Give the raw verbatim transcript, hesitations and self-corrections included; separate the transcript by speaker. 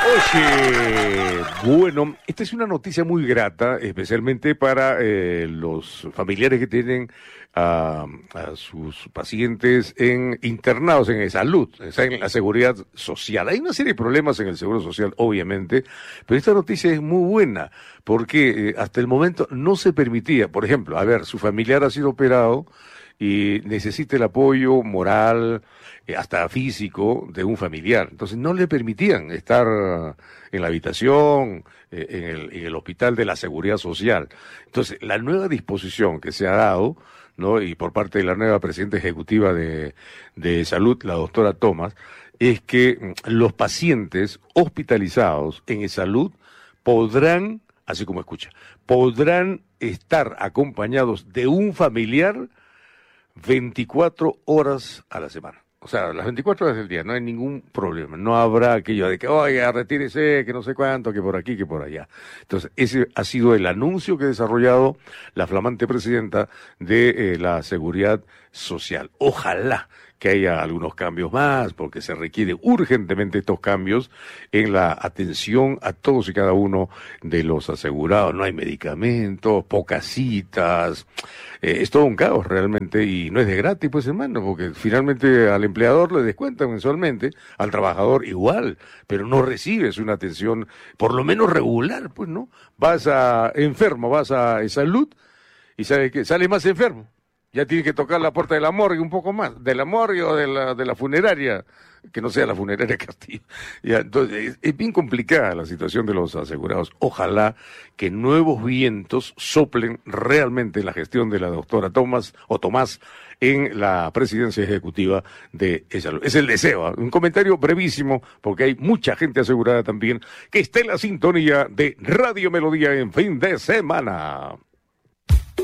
Speaker 1: Oye, bueno, esta es una noticia muy grata, especialmente para eh, los familiares que tienen a, a sus pacientes en internados en salud, o sea, en la seguridad social. Hay una serie de problemas en el seguro social, obviamente, pero esta noticia es muy buena, porque eh, hasta el momento no se permitía, por ejemplo, a ver, su familiar ha sido operado y necesita el apoyo moral, eh, hasta físico, de un familiar. Entonces no le permitían estar en la habitación, eh, en el, en el hospital de la Seguridad Social. Entonces, la nueva disposición que se ha dado, ¿no? Y por parte de la nueva presidenta ejecutiva de, de Salud, la doctora Tomás, es que los pacientes hospitalizados en salud podrán, así como escucha, podrán estar acompañados de un familiar veinticuatro horas a la semana. O sea, las veinticuatro horas del día, no hay ningún problema. No habrá aquello de que, oiga, retírese, que no sé cuánto, que por aquí, que por allá. Entonces, ese ha sido el anuncio que ha desarrollado la flamante presidenta de eh, la Seguridad Social. Ojalá que haya algunos cambios más, porque se requiere urgentemente estos cambios en la atención a todos y cada uno de los asegurados. No hay medicamentos, pocas citas, eh, es todo un caos realmente, y no es de gratis, pues hermano, porque finalmente al empleador le descuentan mensualmente, al trabajador igual, pero no recibes una atención por lo menos regular, pues, ¿no? Vas a enfermo, vas a salud, y ¿sabes qué? Sales más enfermo. Ya tiene que tocar la puerta de la morgue un poco más, de la morgue o de la, de la funeraria, que no sea la funeraria Castillo. Ya, entonces, es, es bien complicada la situación de los asegurados. Ojalá que nuevos vientos soplen realmente en la gestión de la doctora Tomás, o Tomás, en la presidencia ejecutiva de esa. Es el deseo, ¿eh? Un comentario brevísimo, porque hay mucha gente asegurada también que está en la sintonía de Radio Melodía en fin de semana.